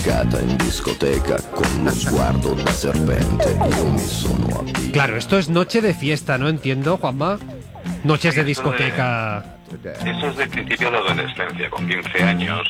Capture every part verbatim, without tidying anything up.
beccata in discoteca con uno sguardo da serpente. Io mi sono abituato. Claro, esto es noche de fiesta, ¿no? Entiendo, Juanma. Noches de discoteca. Eso es del principio de la adolescencia, con quince años,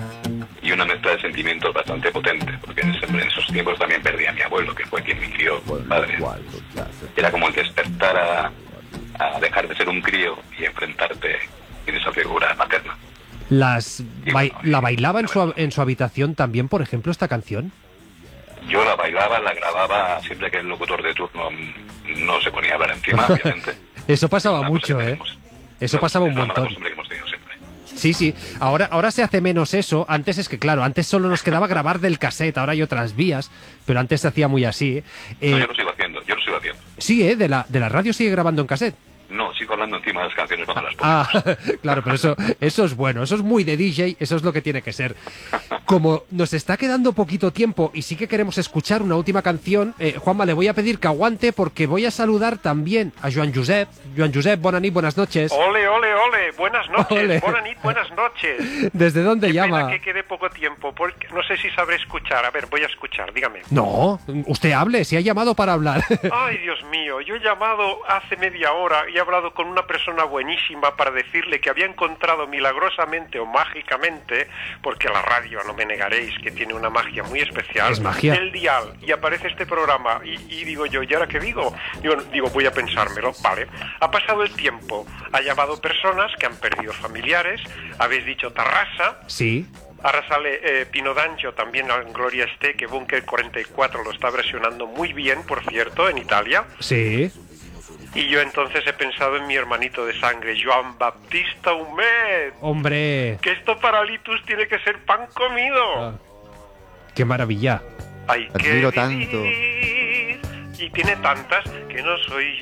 y una mezcla de sentimientos bastante potente, porque en ese- en esos tiempos también perdí a mi abuelo, que fue quien me crió, mi padre. Era como el despertar a, a dejar de ser un crío y enfrentarte en esa figura materna. Las bai- ¿La bailaba en su, en su habitación también, por ejemplo, esta canción? Yo la bailaba, la grababa siempre que el locutor de turno no se ponía a hablar encima, obviamente. Eso pasaba Una mucho, cosa que ¿eh? tenemos- Eso una- pasaba un es una mala montón. costumbre que hemos tenido siempre. Sí, sí. Ahora, ahora se hace menos eso. Antes es que, claro, antes solo nos quedaba grabar del cassette. Ahora hay otras vías, pero antes se hacía muy así. Eh, No, yo lo sigo haciendo, yo lo sigo haciendo. sí, ¿eh? De la, de la radio sigue grabando en cassette. No, sigo hablando encima de las canciones cuando las pongo. Ah, claro, pero eso, eso es bueno, eso es muy de D J, eso es lo que tiene que ser. Como nos está quedando poquito tiempo y sí que queremos escuchar una última canción, eh, Juanma, le voy a pedir que aguante porque voy a saludar también a Joan Josep. Joan Josep, bona nit, buenas noches. Ole, ole, ole, buenas noches, Ole. buena nit, buenas noches. ¿Desde dónde Qué llama? pena que quede poco tiempo, porque no sé si sabré escuchar. A ver, voy a escuchar, dígame. No, usted hable, si ha llamado para hablar. Ay, Dios mío, yo he llamado hace media hora y he hablado con una persona buenísima para decirle que había encontrado milagrosamente o mágicamente, porque la radio, no me negaréis, que tiene una magia muy especial, Es magia. el dial, y aparece este programa, y, y digo yo, ¿y ahora qué digo? digo? Digo, voy a pensármelo, vale. Ha pasado el tiempo, ha llamado personas que han perdido familiares, habéis dicho Tarrasa, Sí, ahora sale eh, Pino D'Angio, también en Gloria esté, que Bunker cuarenta y cuatro lo está versionando muy bien, por cierto, en Italia. sí. Y yo entonces he pensado en mi hermanito de sangre, Joan Baptista Humet. Hombre, Que esto para Litus tiene que ser pan comido. Ah. qué maravilla. Hay que Admiro vivir. Y tiene tantas que no soy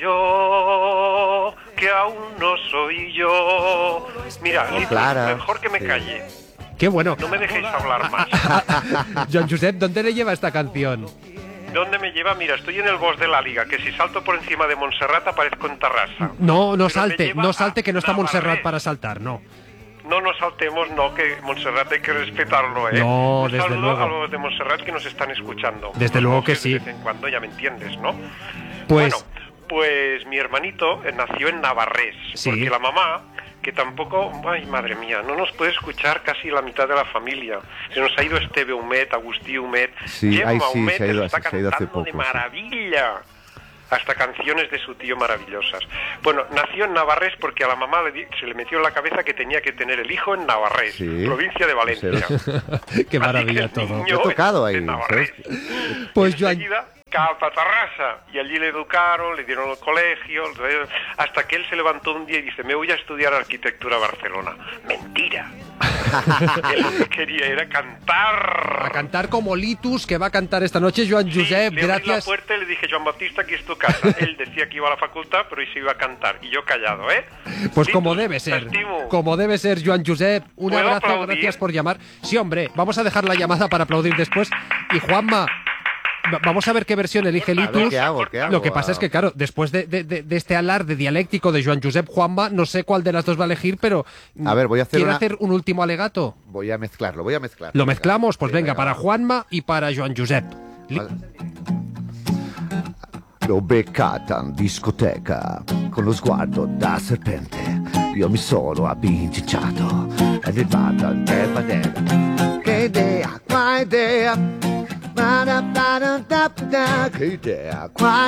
yo, que aún no soy yo. Mira, Litus, Clara, mejor que me sí. calle. Qué bueno. No me dejéis hablar más. Joan Josep, ¿dónde le lleva esta canción? ¿Dónde me lleva? Mira, estoy en el boss de la liga, que si salto por encima de Montserrat aparezco en Tarrasa. No, no Pero me salte, lleva no a salte, que no está Navarrés. Montserrat para saltar, no. No nos saltemos, no, que Montserrat hay que respetarlo, ¿eh? No, Un desde saludo luego. a los de Montserrat que nos están escuchando. Desde Los luego que bosses sí. De vez en cuando, ya me entiendes, ¿no? Pues- Bueno, pues mi hermanito eh, nació en Navarrés, Sí. porque la mamá, que tampoco, ay madre mía, no nos puede escuchar casi la mitad de la familia. Se nos ha ido Esteve Humet, Agustí Humet, Sí, Gemma ay, sí, Humet, se ha ido- lo está se ha ido hace cantando de poco, sí. maravilla. Hasta canciones de su tío maravillosas. Bueno, nació en Navarrés porque a la mamá le di- se le metió en la cabeza que tenía que tener el hijo en Navarrés, Sí. provincia de Valencia. Qué maravilla Así que el todo. niño Te ha tocado es de ahí, Navarrés. Pues Joan, Enseguida, capa Tarrasa, y allí le educaron, le dieron el colegio, hasta que él se levantó un día y dice, me voy a estudiar arquitectura a Barcelona. Mentira. Él lo que quería era cantar. a cantar como Litus, que va a cantar esta noche Joan Sí, Josep, le abrí la gracias. puerta y le dije, Joan Baptista, aquí es tu casa. Él decía que iba a la facultad, pero hoy se iba a cantar. Y yo callado, ¿eh? Pues Litus, como debe te ser, estimo. como debe ser, Joan Josep, un ¿Puedo abrazo, aplaudir? gracias por llamar. Sí, hombre, vamos a dejar la llamada para aplaudir después. Y Juanma, va- vamos a ver qué versión elige A ver, Litus. ¿qué hago? ¿Qué hago? Lo que pasa es que, claro, después de, de- de- de este alarde dialéctico de Joan Josep, Juanma, no sé cuál de las dos va a elegir, pero... A ver, voy a hacer ¿quiere una- hacer un último alegato? Voy a mezclarlo, voy a mezclar. ¿Lo mezclamos? Pues Sí, venga, para va. Juanma y para Joan Josep. Li- Vale. L'ho beccata in discoteca con lo sguardo da serpente. Io mi sono abbincicciato ed è arrivata al badera. Che idea, qua idea. Che idea, qua